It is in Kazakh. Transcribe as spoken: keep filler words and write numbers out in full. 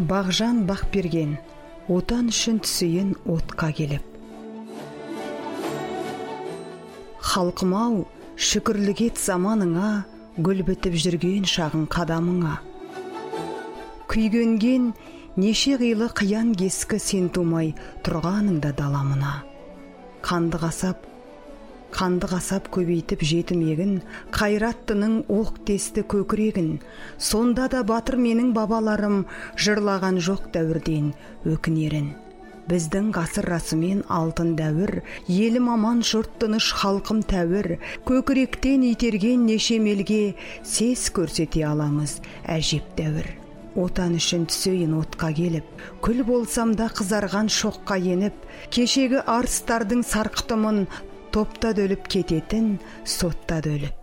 Бағжан бақ берген, отан үшін түсейін отқа келіп. Халқым-ау, шүкірлік ет заманыңа, гүл бітіп жүрген шағын қадамыңа. Күйгенген неше ғилы қиян кескі сен тумай тұрғаныңда даламына. Қанды қасап, қанды қасап көбейтіп жетімегін, қайраттының оқ тесті көкірегін. Сонда да батыр менің бабаларым жырлаған жоқ дәуірден өкінерін. Біздің ғасыр расымен алтын дәуір, елім аман жұрт тыныш халқым тәуір. Көкіректен итерген неше мелге сес көрсете аламыз әжеп дәуір. Отан үшін түсейін отқа келіп, күл болсам да қызарған шоққа еніп, кешегі арыстардың сарқытымын топта дөліп кететін, сотта дөліп.